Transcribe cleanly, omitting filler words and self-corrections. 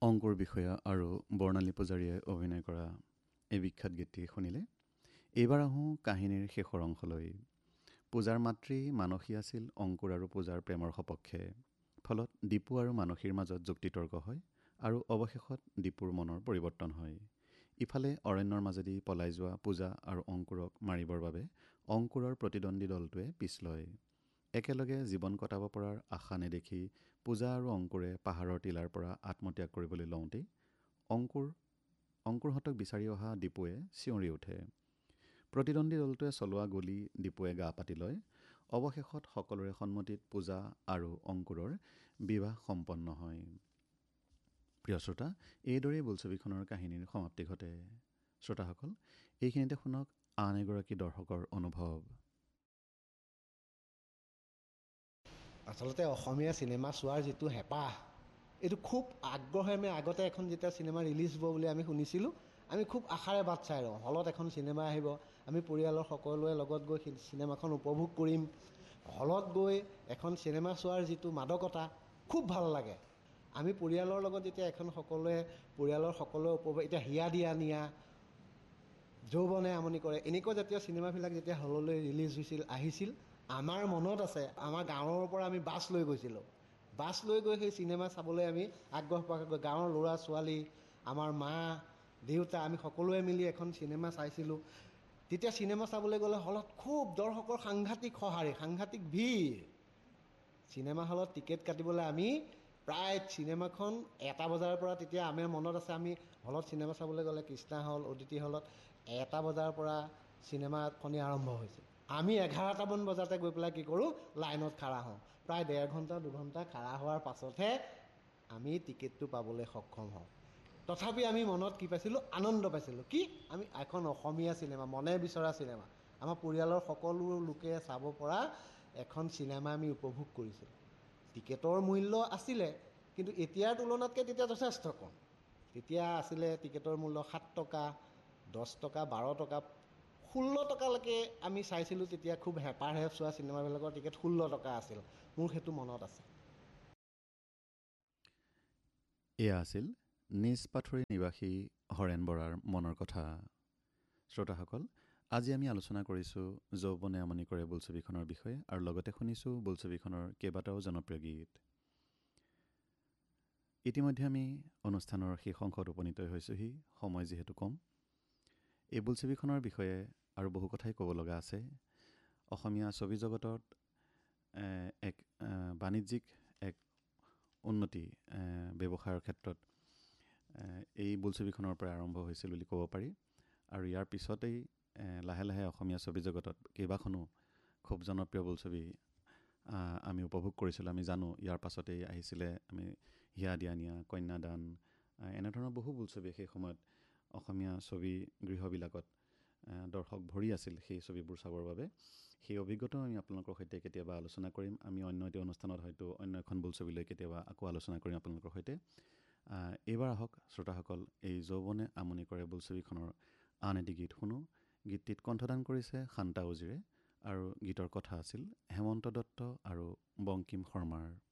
অংকুৰ বিষয়া আৰু বৰ্ণালী পূজাৰীয়ে অভিনয় কৰা এই বিখ্যাত গীতটি শুনিলে। এইবাৰ আহোঁ কাহিনীৰ শেষৰ অংশলৈ। পূজাৰ মাতৃ মানসী আছিল অংকুৰ আৰু পূজাৰ প্ৰেমৰ সপক্ষে। ফলত দীপু আৰু মানসীৰ মাজত যুক্তিতৰ্ক হয় আৰু অৱশেষত দীপুৰ মনৰ পৰিৱৰ্তন হয়। ইফালে অৰণ্যৰ মাজেদি পলাই যোৱা পূজা আৰু অংকুৰক মাৰিবৰ বাবে অংকুৰৰ প্ৰতিদ্বন্দ্বী দলটোৱে পিছ লয়। একেলগে জীৱন কটাব পৰাৰ আশা নেদেখি পূজা আৰু অংকুৰে পাহাৰৰ টিলাৰ পৰা আত্মত্যাগ কৰিবলৈ লওঁতেই অংকুৰহঁতক বিচাৰি অহা দীপুৱে চিঞৰি উঠে। প্ৰতিদ্বন্দ্বী দলটোৱে চলোৱা গুলী দীপুৱে গা পাতি লয়। অৱশেষত সকলোৰে সন্মতিত পূজা আৰু অংকুৰৰ বিবাহ সম্পন্ন হয়। প্ৰিয় শ্ৰোতা, এইদৰেই বোলছবিখনৰ কাহিনীৰ সমাপ্তি ঘটে। শ্ৰোতাসকল, এইখিনিতে শুনক আন এগৰাকী দৰ্শকৰ অনুভৱ। আচলতে অসমীয়া চিনেমা চোৱাৰ যিটো হেঁপাহ, এইটো খুব আগ্ৰহে আমি আগতে এখন যেতিয়া চিনেমা ৰিলিজ হ'ব বুলি আমি শুনিছিলোঁ, আমি খুব আশাৰে বাট চাই ৰওঁ। হলত এখন চিনেমা আহিব, আমি পৰিয়ালৰ সকলোৱে লগত গৈ চিনেমাখন উপভোগ কৰিম। হলত গৈ এখন চিনেমা চোৱাৰ যিটো মাদকতা খুব ভাল লাগে। আমি পৰিয়ালৰ লগত যেতিয়া পৰিয়ালৰ সকলোৱে উপভোগ, এতিয়া হিয়া দিয়া নিয়া, যৌৱনে আমনি কৰে, এনেকুৱা জাতীয় চিনেমাবিলাক যেতিয়া হললৈ ৰিলিজ আহিছিল, আমাৰ মনত আছে আমাৰ গাঁৱৰ পৰা আমি বাছ লৈ গৈছিলোঁ। বাছ লৈ গৈ সেই চিনেমা চাবলৈ আমি আগ্ৰহ প্ৰকাশ কৰোঁ। গাঁৱৰ ল'ৰা ছোৱালী, আমাৰ মা দেউতা, আমি সকলোৱে মিলি এখন চিনেমা চাইছিলোঁ। তেতিয়া চিনেমা চাবলৈ গ'লে হলত খুব দৰ্শকৰ সাংঘাতিক ভিৰ। চিনেমা হলত টিকেট কাটিবলৈ আমি প্ৰায় চিনেমাখন 1টা বজাৰ পৰা, তেতিয়া আমাৰ মনত আছে আমি হলত চিনেমা চাবলৈ গ'লে কৃষ্ণা হল, অদিতি হলত 1টা বজাৰ পৰা চিনেমাখনি আৰম্ভ হৈছিল। আমি 11টামান বজাতে গৈ পেলাই কি কৰোঁ, লাইনত খাৰা হওঁ। প্ৰায় 1.5 ঘণ্টা 2 ঘণ্টা খাৰা হোৱাৰ পাছতহে আমি টিকেটটো পাবলৈ সক্ষম হওঁ। তথাপি আমি মনত কি পাইছিলোঁ, আনন্দ পাইছিলোঁ। কি, আমি এখন অসমীয়া চিনেমা, মনে বিচৰা চিনেমা, আমাৰ পৰিয়ালৰ সকলো লোকে চাব পৰা এখন চিনেমা আমি উপভোগ কৰিছিলোঁ। টিকেটৰ মূল্য আছিলে, কিন্তু এতিয়াৰ তুলনাতকৈ তেতিয়া যথেষ্ট কম। তেতিয়া আছিলে টিকেটৰ মূল্য 7 টকা, 10 টকা, 12 টকা, 16 টকালৈকে আমি চাইছিলোঁ। তেতিয়া খুব হেঁপাহেৰে চোৱা চিনেমাবিলাকৰ টিকেট 16 টকা আছিল, মোৰ সেইটো মনত আছে। এয়া আছিল নিজ পাথৰী নিবাসী হৰেণ বৰাৰ মনৰ কথা। শ্ৰোতাসকল, আজি আমি আলোচনা কৰিছোঁ যৌৱনে আমনি কৰে বোলছবিখনৰ বিষয়ে, আৰু লগতে শুনিছোঁ বোলছবিখনৰ কেইবাটাও জনপ্ৰিয় গীত। ইতিমধ্যে আমি অনুষ্ঠানৰ শেষ অংশত উপনীত হৈছোঁহি, সময় যিহেতু কম। এই বোলছবিখনৰ বিষয়ে আৰু বহু কথাই ক'ব লগা আছে। অসমীয়া ছবি জগতত এক বাণিজ্যিক এক উন্নতি ব্যৱসায়ৰ ক্ষেত্ৰত এই বোলছবিখনৰ পৰা আৰম্ভ হৈছিল বুলি ক'ব পাৰি। আৰু ইয়াৰ পিছতেই লাহে লাহে অসমীয়া ছবি জগতত কেইবাখনো খুব জনপ্ৰিয় বোলছবি আমি উপভোগ কৰিছিলোঁ। আমি জানো ইয়াৰ পাছতেই আহিছিলে আমি হিয়া দিয়া নিয়া, কন্যাদান, এনেধৰণৰ বহু বোলছবি সেই সময়ত অসমীয়া ছবি গৃহবিলাকত দৰ্শক ভৰি আছিল সেই ছবিবোৰ চাবৰ বাবে। সেই অভিজ্ঞতাও আমি আপোনালোকৰ সৈতে কেতিয়াবা আলোচনা কৰিম। আমি অন্য এটি অনুষ্ঠানত হয়তো অন্য এখন বোলছবিলৈ কেতিয়াবা আকৌ আলোচনা কৰিম আপোনালোকৰ সৈতে। এইবাৰ আহক শ্ৰোতাসকল, এই যৌৱনে আমনি কৰে বোলছবিখনৰ আন এটি গীত শুনো। গীতটিত কণ্ঠদান কৰিছে শান্তা উজীৰে, আৰু গীতৰ কথা আছিল হেমন্ত দত্ত আৰু বংকিম শৰ্মাৰ।